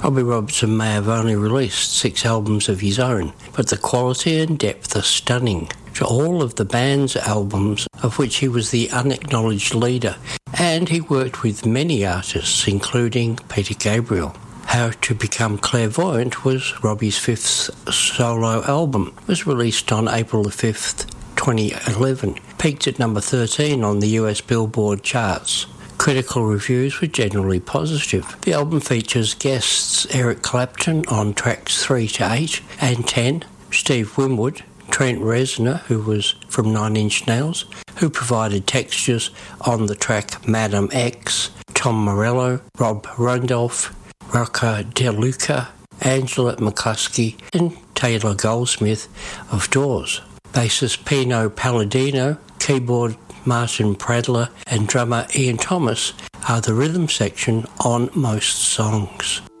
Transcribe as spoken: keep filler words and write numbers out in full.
Robbie Robertson may have only released six albums of his own, but the quality and depth are stunning. To all of the band's albums, of which he was the unacknowledged leader, and he worked with many artists, including Peter Gabriel. How to Become Clairvoyant was Robbie's fifth solo album. It was released on April the fifth, twenty eleven, peaked at number thirteen on the U S Billboard charts. Critical reviews were generally positive. The album features guests Eric Clapton on tracks three to eight and ten, Steve Winwood, Trent Reznor, who was from Nine Inch Nails, who provided textures on the track Madam X, Tom Morello, Rob Randolph, Rocco DeLuca, Angela McCluskey and Taylor Goldsmith of Doors. Bassist Pino Palladino, keyboard Martin Pradler and drummer Ian Thomas are the rhythm section on most songs.